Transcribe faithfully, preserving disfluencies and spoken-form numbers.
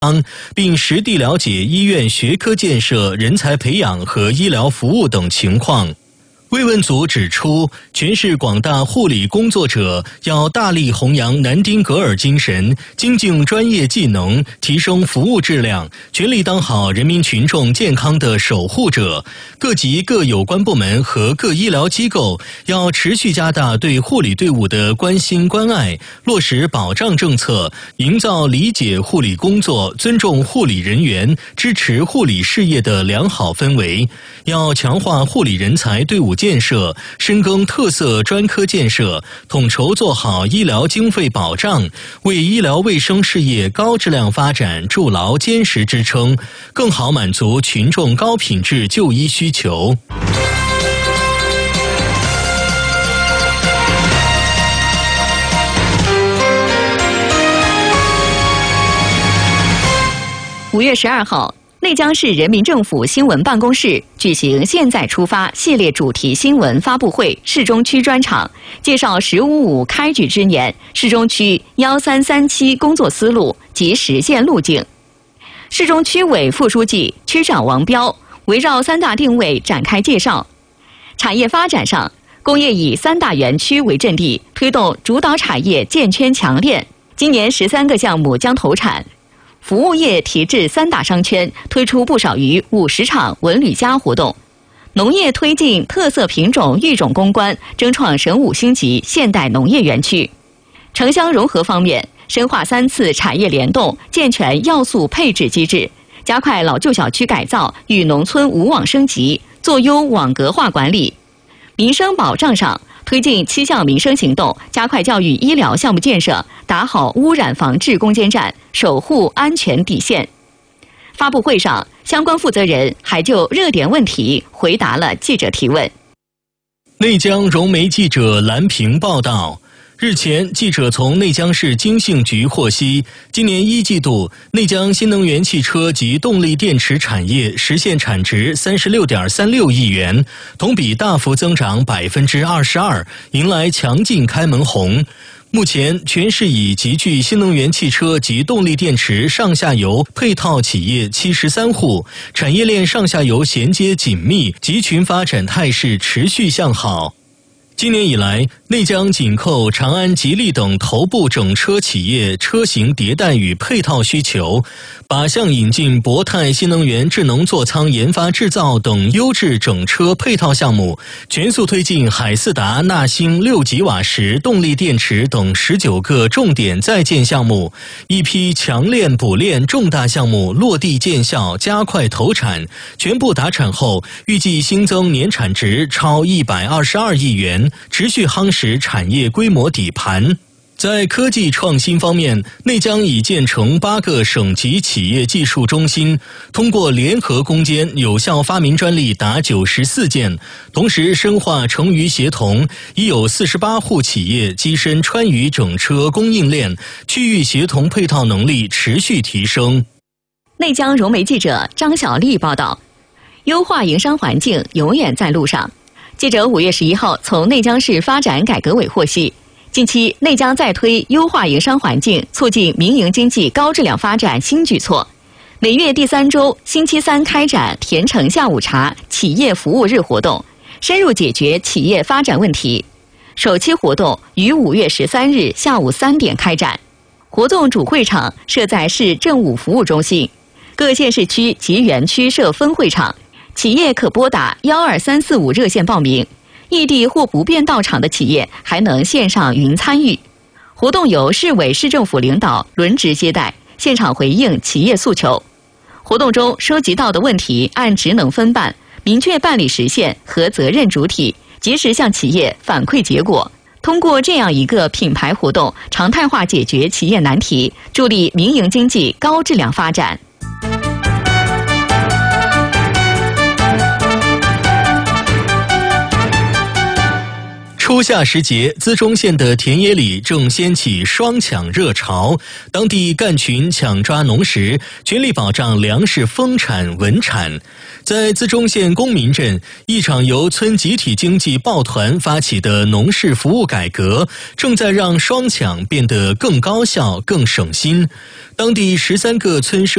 并实地了解医院学科建设、人才培养和医疗服务等情况。慰问组指出，全市广大护理工作者要大力弘扬南丁格尔精神，精进专业技能，提升服务质量，全力当好人民群众健康的守护者。各级各有关部门和各医疗机构要持续加大对护理队伍的关心关爱，落实保障政策，营造理解护理工作、尊重护理人员、支持护理事业的良好氛围。要强化护理人才队伍建设，深耕特色专科建设，统筹做好医疗经费保障，为医疗卫生事业高质量发展筑牢坚实支撑，更好满足群众高品质就医需求。 五月十二号，内江市人民政府新闻办公室举行"现在出发"系列主题新闻发布会市中区专场，介绍"十五五"开局之年市中区一三三七工作思路及实现路径。市中区委副书记、区长王彪围绕三大定位展开介绍。产业发展上，工业以三大园区为阵地，推动主导产业建圈强链。今年十三个项目将投产。服务业提质三大商圈，推出不少于五十场文旅家活动。农业推进特色品种育种攻关，争创省五星级现代农业园区。城乡融合方面，深化三次产业联动，健全要素配置机制，加快老旧小区改造与农村无网升级，做优网格化管理。民生保障上，推进七项民生行动，加快教育医疗项目建设，打好污染防治攻坚战，守护安全底线。发布会上，相关负责人还就热点问题回答了记者提问。 内江融媒记者蓝平报道。日前，记者从内江市经信局获悉，今年一季度，内江新能源汽车及动力电池产业实现产值三十六点三六亿元，同比大幅增长百分之二十二，迎来强劲开门红。目前，全市已集聚新能源汽车及动力电池上下游配套企业七十三户，产业链上下游衔接紧密，集群发展态势持续向好。今年以来，内江紧扣长安、吉利等头部整车企业车型迭代与配套需求，靶向引进博泰新能源智能座舱研发制造等优质整车配套项目，全速推进海斯达纳星六吉瓦时动力电池等十九个重点在建项目，一批强链补链重大项目落地见效，加快投产，全部达产后，预计新增年产值超一百二十二亿元。持续夯实产业规模底盘。在科技创新方面，内江已建成八个省级企业技术中心，通过联合攻坚，有效发明专利达九十四件，同时深化成渝协同，已有四十八户企业跻身川渝整车供应链，区域协同配套能力持续提升。 内江融媒记者张小丽报道，优化营商环境永远在路上。记者五月十一号从内江市发展改革委获悉，近期内江在推优化营商环境、促进民营经济高质量发展新举措。每月第三周星期三开展甜橙下午茶企业服务日活动，深入解决企业发展问题。首期活动于五月十三日下午三点开展，活动主会场设在市政务服务中心，各县市区及园区设分会场。企业可拨打幺二三四五热线报名，异地或不便到场的企业还能线上云参与。活动由市委市政府领导轮值接待，现场回应企业诉求。活动中收集到的问题按职能分办，明确办理时限和责任主体，及时向企业反馈结果。通过这样一个品牌活动，常态化解决企业难题，助力民营经济高质量发展。 初夏时节，资中县的田野里正掀起双抢热潮，当地干群抢抓农时，全力保障粮食丰产稳产。在资中县公民镇，一场由村集体经济抱团发起的农事服务改革，正在让双抢变得更高效、更省心。当地十三个村社